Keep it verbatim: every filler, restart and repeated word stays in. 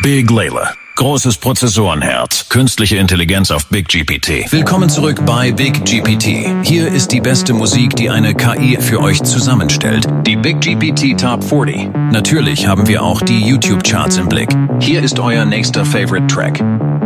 Big Layla. Großes Prozessorenherz, künstliche Intelligenz auf Big G P T. Willkommen zurück bei Big G P T. Hier ist die beste Musik, die eine K I für euch zusammenstellt. Die Big G P T Top vierzig. Natürlich haben wir auch die YouTube-Charts im Blick. Hier ist euer nächster Favorite Track.